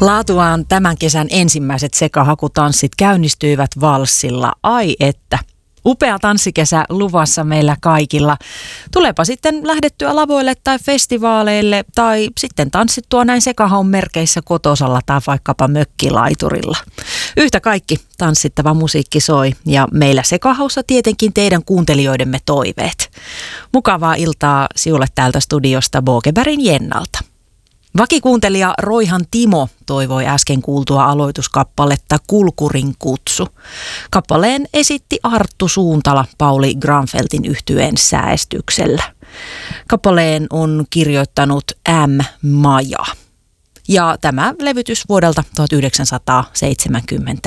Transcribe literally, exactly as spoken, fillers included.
Laatuaan tämän kesän ensimmäiset sekahakutanssit käynnistyivät valssilla. Ai että. Upea tanssikesä luvassa meillä kaikilla. Tulepa sitten lähdettyä lavoille tai festivaaleille tai sitten tanssittua näin sekahaun merkeissä kotosalla tai vaikkapa mökkilaiturilla. Yhtä kaikki tanssittava musiikki soi ja meillä sekahaussa tietenkin teidän kuuntelijoidemme toiveet. Mukavaa iltaa sinulle täältä studiosta Bogebergin Jennalta. Vakikuuntelija Roihan Timo toivoi äsken kuultua aloituskappaletta Kulkurin kutsu. Kappaleen esitti Arttu Suuntala Pauli Granfeltin yhtyeen säestyksellä. Kappaleen on kirjoittanut M. Maja. Ja tämä levytys vuodelta tuhatyhdeksänsataaseitsemänkymmentäneljä.